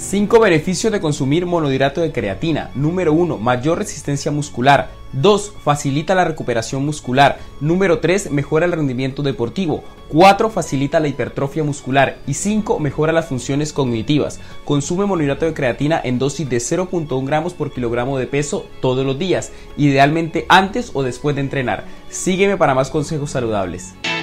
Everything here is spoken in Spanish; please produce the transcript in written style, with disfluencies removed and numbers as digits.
5 beneficios de consumir monohidrato de creatina. Número 1, mayor resistencia muscular. 2, facilita la recuperación muscular. Número 3, mejora el rendimiento deportivo. 4, facilita la hipertrofia muscular. Y 5, mejora las funciones cognitivas. Consume monohidrato de creatina en dosis de 0.1 gramos por kilogramo de peso todos los días, idealmente antes o después de entrenar. Sígueme para más consejos saludables.